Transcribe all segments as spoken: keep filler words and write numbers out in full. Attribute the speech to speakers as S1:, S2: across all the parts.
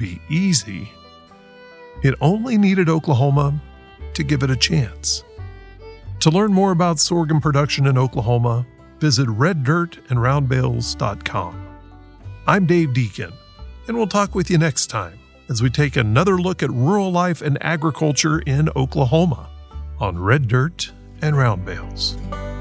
S1: be easy. It only needed Oklahoma to give it a chance. To learn more about sorghum production in Oklahoma, visit red dirt and round bales dot com. I'm Dave Deacon, and we'll talk with you next time as we take another look at rural life and agriculture in Oklahoma on Red Dirt and Round Bales.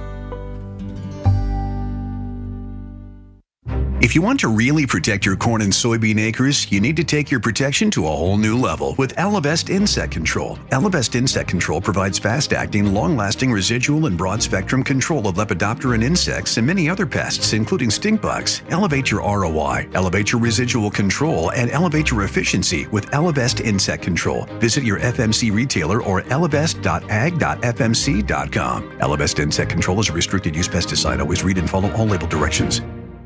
S2: If you want to really protect your corn and soybean acres, you need to take your protection to a whole new level with Elevest Insect Control. Elevest Insect Control provides fast-acting, long-lasting residual and broad-spectrum control of Lepidoptera insects and many other pests, including stink bugs. Elevate your R O I, elevate your residual control, and elevate your efficiency with Elevest Insect Control. Visit your F M C retailer or elevest dot ag dot f m c dot com. Elevest Insect Control is a restricted-use pesticide. Always read and follow all label directions.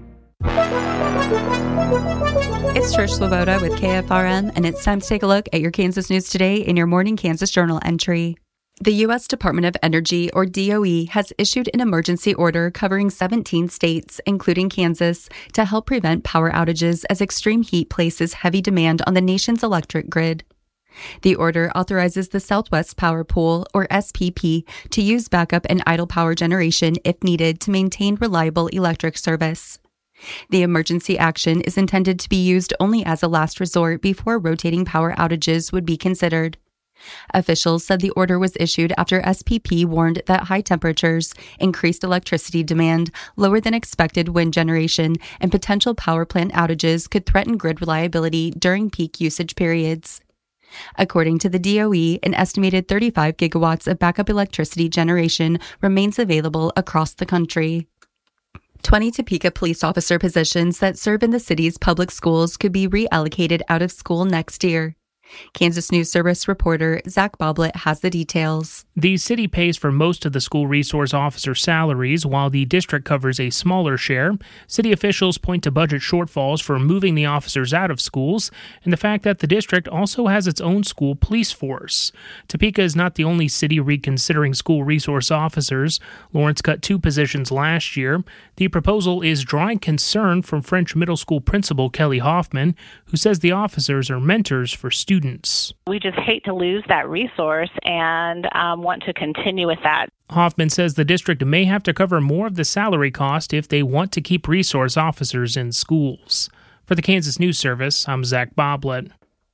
S3: It's Trish Swoboda with K F R M, and it's time to take a look at your Kansas news today in your morning Kansas Journal entry. The U S Department of Energy, or D O E, has issued an emergency order covering seventeen states, including Kansas, to help prevent power outages as extreme heat places heavy demand on the nation's electric grid. The order authorizes the Southwest Power Pool, or S P P, to use backup and idle power generation if needed to maintain reliable electric service. The emergency action is intended to be used only as a last resort before rotating power outages would be considered. Officials said the order was issued after S P P warned that high temperatures, increased electricity demand, lower than expected wind generation, and potential power plant outages could threaten grid reliability during peak usage periods. According to the D O E, an estimated thirty-five gigawatts of backup electricity generation remains available across the country. twenty Topeka police officer positions that serve in the city's public schools could be reallocated out of school next year. Kansas News Service reporter Zach Boblet has the details.
S4: The city pays for most of the school resource officer salaries, while the district covers a smaller share. City officials point to budget shortfalls for moving the officers out of schools and the fact that the district also has its own school police force. Topeka is not the only city reconsidering school resource officers. Lawrence cut two positions last year. The proposal is drawing concern from French Middle School principal Kelly Hoffman, who says the officers are mentors for students.
S5: We just hate to lose that resource and um, want to continue with that.
S4: Hoffman says the district may have to cover more of the salary cost if they want to keep resource officers in schools. For the Kansas News Service, I'm Zach Boblet.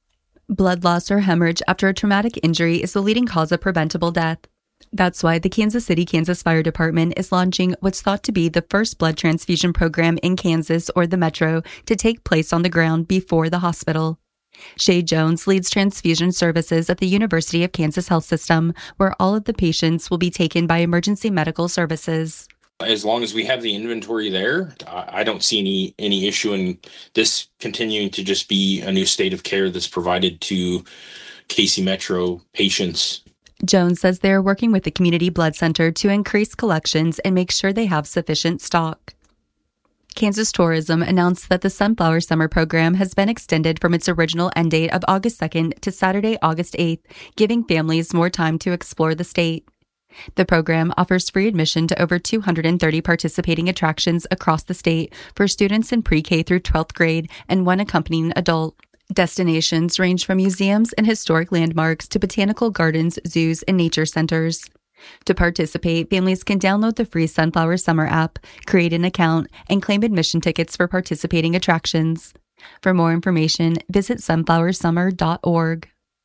S3: Blood loss or hemorrhage after a traumatic injury is the leading cause of preventable death. That's why the Kansas City, Kansas Fire Department is launching what's thought to be the first blood transfusion program in Kansas or the Metro to take place on the ground before the hospital. Shay Jones leads transfusion services at the University of Kansas Health System, where all of the patients will be taken by emergency medical services.
S6: As long as we have the inventory there, I don't see any any issue in this continuing to just be a new state of care that's provided to K C Metro patients.
S3: Jones says they're working with the Community Blood Center to increase collections and make sure they have sufficient stock. Kansas Tourism announced that the Sunflower Summer Program has been extended from its original end date of August second to Saturday, August eighth, giving families more time to explore the state. The program offers free admission to over two hundred thirty participating attractions across the state for students in pre-K through twelfth grade and one accompanying adult. Destinations range from museums and historic landmarks to botanical gardens, zoos, and nature centers. To participate, families can download the free Sunflower Summer app, create an account, and claim admission tickets for participating attractions. For more information, visit sunflower summer dot org.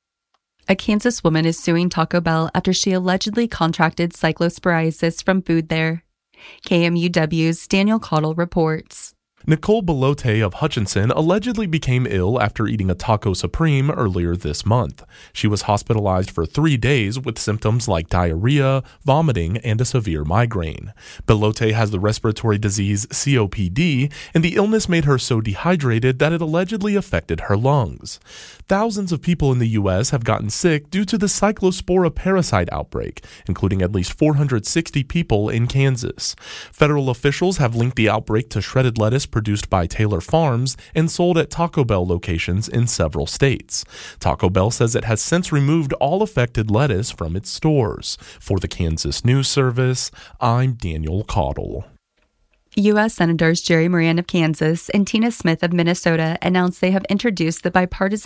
S3: A Kansas woman is suing Taco Bell after she allegedly contracted cyclosporiasis from food there. K M U W's Daniel Caudle reports.
S7: Nicole Belote of Hutchinson allegedly became ill after eating a Taco Supreme earlier this month. She was hospitalized for three days with symptoms like diarrhea, vomiting, and a severe migraine. Belote has the respiratory disease C O P D, and the illness made her so dehydrated that it allegedly affected her lungs. Thousands of people in the U S have gotten sick due to the Cyclospora parasite outbreak, including at least four hundred sixty people in Kansas. Federal officials have linked the outbreak to shredded lettuce produced by Taylor Farms and sold at Taco Bell locations in several states. Taco Bell says it has since removed all affected lettuce from its stores. For the Kansas News Service, I'm Daniel Caudle.
S3: U S Senators Jerry Moran of Kansas and Tina Smith of Minnesota announced they have introduced the bipartisan